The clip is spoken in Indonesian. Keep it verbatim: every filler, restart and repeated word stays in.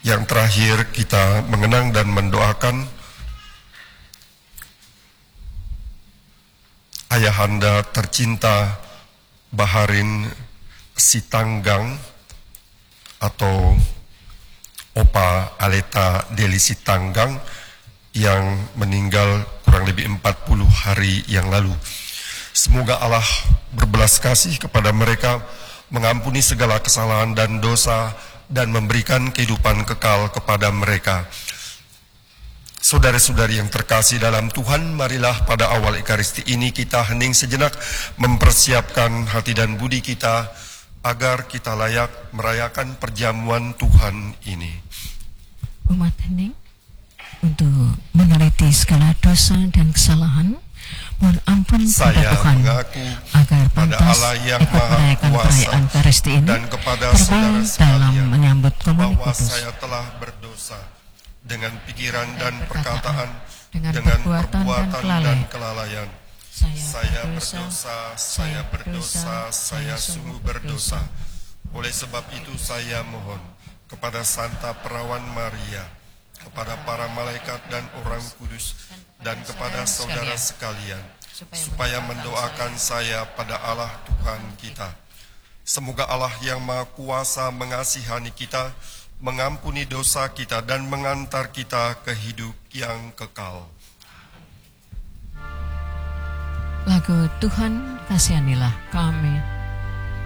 Yang terakhir kita mengenang dan mendoakan ayahanda tercinta Baharin Sitanggang atau Opa Aleta Deli Sitanggang yang meninggal kurang lebih empat puluh hari yang lalu. Semoga Allah berbelas kasih kepada mereka, mengampuni segala kesalahan dan dosa, dan memberikan kehidupan kekal kepada mereka. Saudara-saudari yang terkasih dalam Tuhan, marilah pada awal Ekaristi ini kita hening sejenak mempersiapkan hati dan budi kita agar kita layak merayakan perjamuan Tuhan ini. Umat hening untuk meneliti segala dosa dan kesalahan, mohon ampun Saya pada Tuhan mengaku agar pada pantas Allah yang ikut Maha merayakan Kuasa perayaan Ekaristi ini dan kepada terbaik saudara dalam sekalian menyambut Komuni bahwa Kudus saya telah berdosa dengan pikiran dan perkataan, perkataan, dengan dengan perbuatan perbuatan dan kelalaian. dan kelalaian. Saya, Saya berdosa, berdosa, saya berdosa, saya sungguh berdosa. Oleh sebab itu saya mohon kepada Santa Perawan Maria, kepada para malaikat dan orang kudus, dan kepada saudara sekalian, supaya mendoakan saya pada Allah Tuhan kita. Semoga Allah yang Maha Kuasa mengasihani kita, mengampuni dosa kita, dan mengantar kita ke hidup yang kekal. Lagu Tuhan kasihanilah kami.